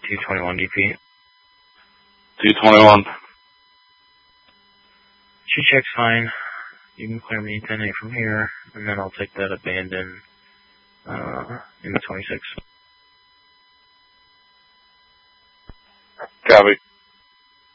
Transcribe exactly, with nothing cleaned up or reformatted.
two twenty-one D P. two twenty-one. She checks fine. You can clear me ten eight from here, and then I'll take that abandon uh, in the twenty-six. Copy.